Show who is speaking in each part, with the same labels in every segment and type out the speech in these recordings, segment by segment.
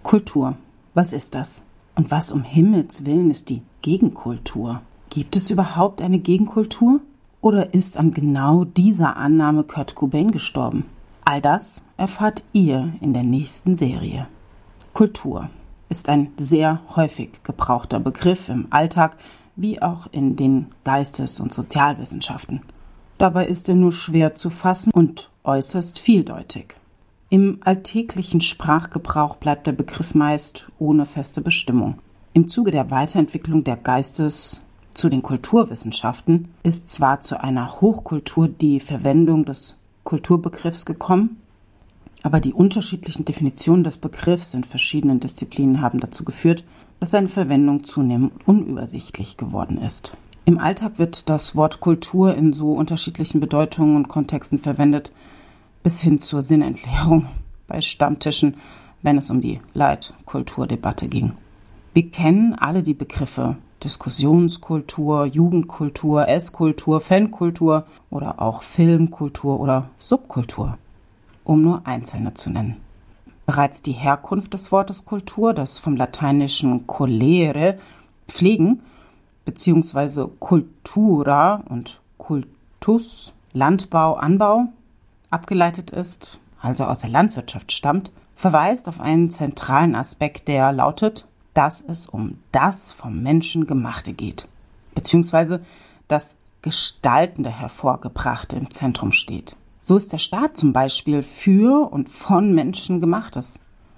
Speaker 1: Kultur. Was ist das? Und was um Himmels Willen ist die Gegenkultur? Gibt es überhaupt eine Gegenkultur? Oder ist an genau dieser Annahme Kurt Cobain gestorben? All das erfahrt ihr in der nächsten Serie. Kultur ist ein sehr häufig gebrauchter Begriff im Alltag wie auch in den Geistes- und Sozialwissenschaften. Dabei ist er nur schwer zu fassen und äußerst vieldeutig. Im alltäglichen Sprachgebrauch bleibt der Begriff meist ohne feste Bestimmung. Im Zuge der Weiterentwicklung der Geistes- zu den Kulturwissenschaften ist zwar zu einer Hochkultur die Verwendung des Kulturbegriffs gekommen, aber die unterschiedlichen Definitionen des Begriffs in verschiedenen Disziplinen haben dazu geführt, dass seine Verwendung zunehmend unübersichtlich geworden ist. Im Alltag wird das Wort Kultur in so unterschiedlichen Bedeutungen und Kontexten verwendet, bis hin zur Sinnentleerung bei Stammtischen, wenn es um die Leitkulturdebatte ging. Wir kennen alle die Begriffe Diskussionskultur, Jugendkultur, Esskultur, Fankultur oder auch Filmkultur oder Subkultur, um nur einzelne zu nennen. Bereits die Herkunft des Wortes Kultur, das vom lateinischen colere, pflegen, beziehungsweise cultura und cultus, Landbau, Anbau, abgeleitet ist, also aus der Landwirtschaft stammt, verweist auf einen zentralen Aspekt, der lautet, dass es um das vom Menschen Gemachte geht, beziehungsweise das Gestaltende, Hervorgebrachte im Zentrum steht. So ist der Staat zum Beispiel für und von Menschen Gemachtes.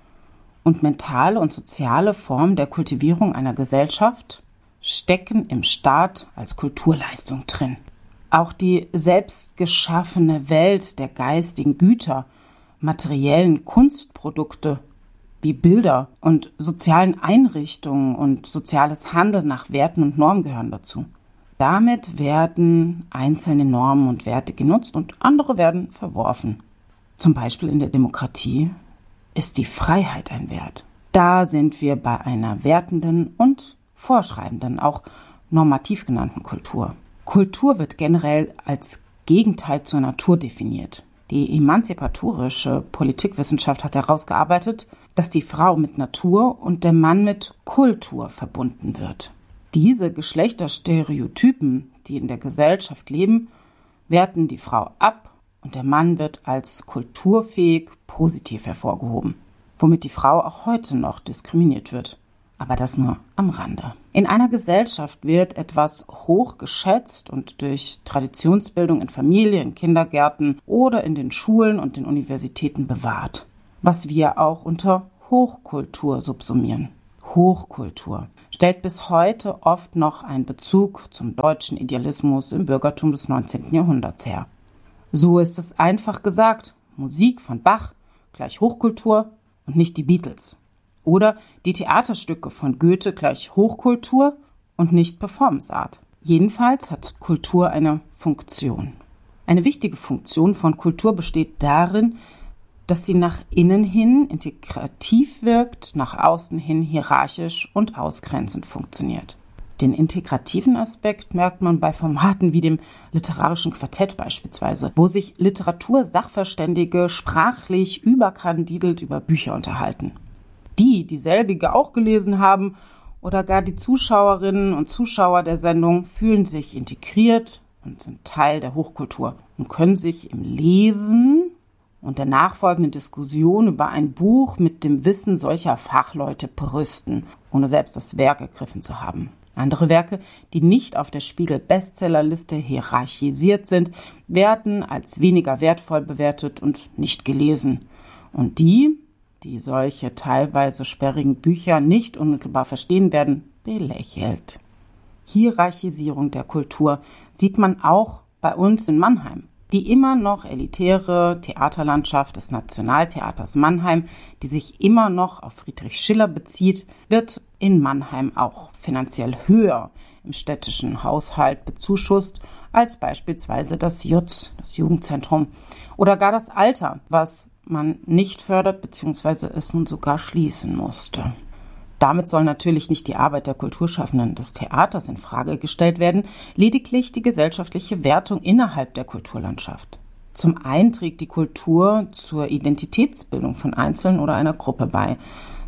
Speaker 1: Und mentale und soziale Formen der Kultivierung einer Gesellschaft stecken im Staat als Kulturleistung drin. Auch die selbst geschaffene Welt der geistigen Güter, materiellen Kunstprodukte wie Bilder und sozialen Einrichtungen und soziales Handeln nach Werten und Normen gehören dazu. Damit werden einzelne Normen und Werte genutzt und andere werden verworfen. Zum Beispiel in der Demokratie ist die Freiheit ein Wert. Da sind wir bei einer wertenden und vorschreibenden, auch normativ genannten Kultur. Kultur wird generell als Gegenteil zur Natur definiert. Die emanzipatorische Politikwissenschaft hat herausgearbeitet, dass die Frau mit Natur und der Mann mit Kultur verbunden wird. Diese Geschlechterstereotypen, die in der Gesellschaft leben, werten die Frau ab und der Mann wird als kulturfähig positiv hervorgehoben, womit die Frau auch heute noch diskriminiert wird. Aber das nur am Rande. In einer Gesellschaft wird etwas hoch geschätzt und durch Traditionsbildung in Familien, Kindergärten oder in den Schulen und den Universitäten bewahrt, was wir auch unter Hochkultur subsumieren. Hochkultur stellt bis heute oft noch einen Bezug zum deutschen Idealismus im Bürgertum des 19. Jahrhunderts her. So ist es einfach gesagt, Musik von Bach gleich Hochkultur und nicht die Beatles. Oder die Theaterstücke von Goethe gleich Hochkultur und nicht Performance-Art. Jedenfalls hat Kultur eine Funktion. Eine wichtige Funktion von Kultur besteht darin, dass sie nach innen hin integrativ wirkt, nach außen hin hierarchisch und ausgrenzend funktioniert. Den integrativen Aspekt merkt man bei Formaten wie dem literarischen Quartett beispielsweise, wo sich Literatursachverständige sprachlich überkandidelt über Bücher unterhalten. Die selbige auch gelesen haben oder gar die Zuschauerinnen und Zuschauer der Sendung fühlen sich integriert und sind Teil der Hochkultur und können sich im Lesen und der nachfolgenden Diskussion über ein Buch mit dem Wissen solcher Fachleute brüsten, ohne selbst das Werk ergriffen zu haben. Andere Werke, die nicht auf der Spiegel-Bestsellerliste hierarchisiert sind, werden als weniger wertvoll bewertet und nicht gelesen. Und die solche teilweise sperrigen Bücher nicht unmittelbar verstehen werden, belächelt. Hierarchisierung der Kultur sieht man auch bei uns in Mannheim. Die immer noch elitäre Theaterlandschaft des Nationaltheaters Mannheim, die sich immer noch auf Friedrich Schiller bezieht, wird in Mannheim auch finanziell höher im städtischen Haushalt bezuschusst als beispielsweise das JUZ, das Jugendzentrum, oder gar das Alter, was man nicht fördert bzw. es nun sogar schließen musste. Damit soll natürlich nicht die Arbeit der Kulturschaffenden des Theaters in Frage gestellt werden, lediglich die gesellschaftliche Wertung innerhalb der Kulturlandschaft. Zum einen trägt die Kultur zur Identitätsbildung von Einzelnen oder einer Gruppe bei.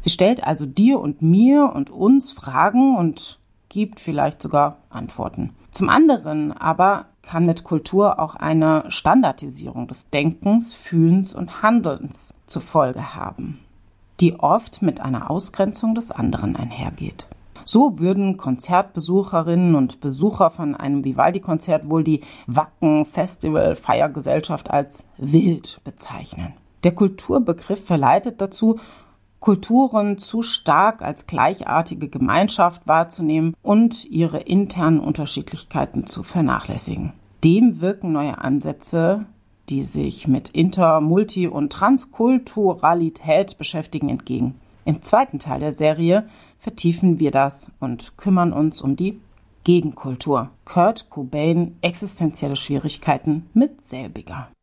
Speaker 1: Sie stellt also dir und mir und uns Fragen und gibt vielleicht sogar Antworten. Zum anderen aber kann mit Kultur auch eine Standardisierung des Denkens, Fühlens und Handelns zur Folge haben, die oft mit einer Ausgrenzung des anderen einhergeht. So würden Konzertbesucherinnen und Besucher von einem Vivaldi-Konzert wohl die Wacken-Festival-Feiergesellschaft als wild bezeichnen. Der Kulturbegriff verleitet dazu, Kulturen zu stark als gleichartige Gemeinschaft wahrzunehmen und ihre internen Unterschiedlichkeiten zu vernachlässigen. Dem wirken neue Ansätze, die sich mit Inter-, Multi- und Transkulturalität beschäftigen, entgegen. Im zweiten Teil der Serie vertiefen wir das und kümmern uns um die Gegenkultur. Kurt Cobain, existenzielle Schwierigkeiten mit selbiger.